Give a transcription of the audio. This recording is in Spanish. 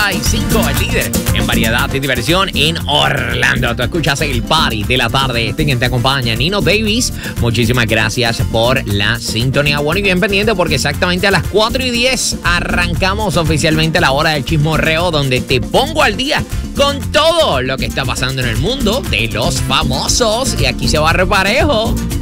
5, el líder en variedad y diversión en Orlando. Tú escuchas el party de la tarde. Quien te acompaña, Nino Davis. Muchísimas gracias por la sintonía. Bueno, y bien pendiente porque exactamente a las 4:10 arrancamos oficialmente la hora del chismorreo, donde te pongo al día con todo lo que está pasando en el mundo de los famosos. Y aquí se va reparejo.